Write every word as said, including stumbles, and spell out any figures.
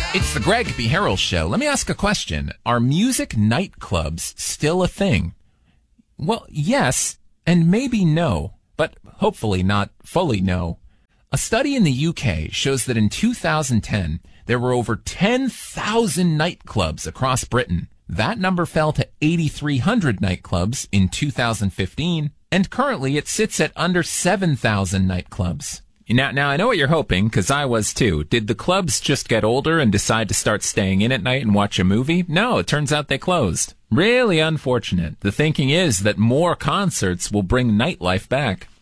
It's the Greg B. Harrell Show. Let me ask a question. Are music nightclubs still a thing? Well, yes, and maybe no, but hopefully not fully no. A study in the U K shows that in two thousand ten, there were over ten thousand nightclubs across Britain. That number fell to eight thousand three hundred nightclubs in two thousand fifteen, and currently it sits at under seven thousand nightclubs. Now, now I know what you're hoping, because I was too. Did the clubs just get older and decide to start staying in at night and watch a movie? No, it turns out they closed. Really unfortunate. The thinking is that more concerts will bring nightlife back.